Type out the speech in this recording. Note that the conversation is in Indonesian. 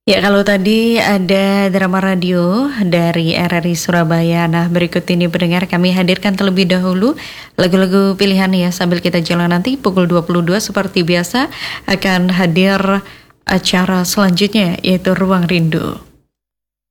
Ya, kalau tadi ada drama radio dari RRI Surabaya. Nah, berikut ini pendengar kami hadirkan terlebih dahulu lagu-lagu pilihan ya sambil kita jalan nanti pukul 22 seperti biasa akan hadir acara selanjutnya yaitu Ruang Rindu.